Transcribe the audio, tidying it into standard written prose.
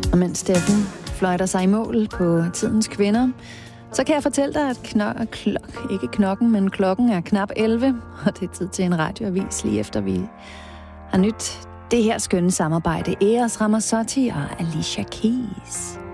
Og mens Steffen fløjter sig i mål på tidens kvinder, så kan jeg fortælle dig, at klokken er knap 11, og det er tid til en radioavis lige efter vi har nyt det her skønne samarbejde. Eros Ramazzotti og Alicia Keys.